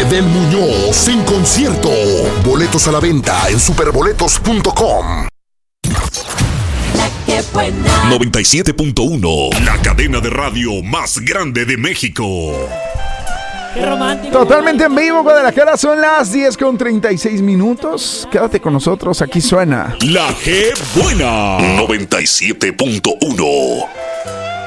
del Muñoz en concierto. Boletos a la venta en superboletos.com. 97.1, la cadena de radio más grande de México. Qué romántico. Totalmente en vivo, Guadalajara, son las 10:36. Quédate con nosotros, aquí suena La G Buena 97.1.